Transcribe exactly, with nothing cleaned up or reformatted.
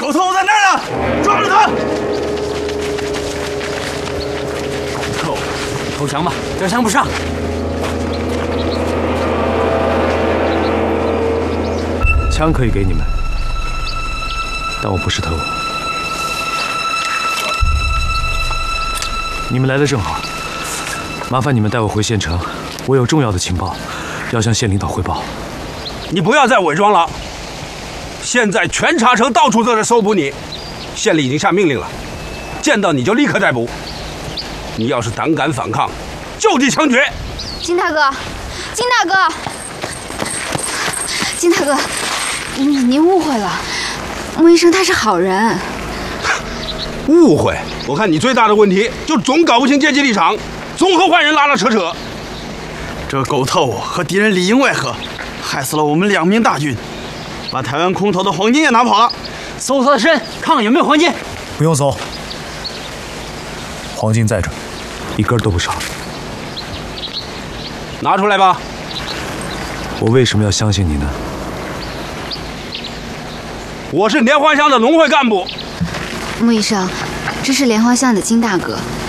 狗头在那儿呢，抓住他！ 狗头，投降吧，这枪不上。 枪可以给你们，但我不是特务。你们来的正好，麻烦你们带我回县城，我有重要的情报要向县领导汇报。 你不要再伪装了，现在全茶城到处都在搜捕你，县里已经下命令了，见到你就立刻逮捕。你要是胆敢反抗，就地枪决。 金大哥，金大哥，金大哥，您您误会了，穆医生他是好人。 误会？我看你最大的问题就总搞不清阶级立场，总和坏人拉拉扯扯。 这狗头和敌人里应外合，害死了我们两名大军，把台湾空投的黄金也拿跑了。 搜他的身，看看有没有黄金。 不用搜，黄金在这，一根都不少。 拿出来吧。 我为什么要相信你呢？ 我是莲花乡的农会干部。 穆医生，这是莲花乡的金大哥，